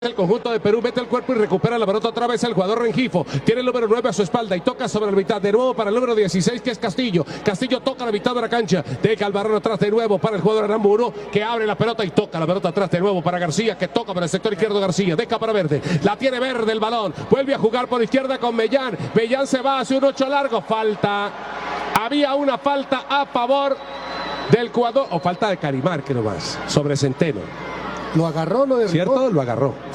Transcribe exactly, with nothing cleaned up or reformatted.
El conjunto de Perú mete el cuerpo y recupera la pelota otra vez el jugador Rengifo. Tiene el número nueve a su espalda y toca sobre la mitad. De nuevo para el número dieciséis que es Castillo. Castillo toca la mitad de la cancha. Deja el balón atrás de nuevo para el jugador Aramburu que abre la pelota y toca la pelota atrás de nuevo para García que toca para el sector izquierdo García. Deja para Verde. La tiene Verde el balón. Vuelve a jugar por izquierda con Mellán. Mellán se va hacia un ocho largo. Falta. Había una falta a favor del jugador. O falta de Carimar que no más. Sobre Centeno. Lo agarró, lo derribó. ¿Cierto? Lo agarró.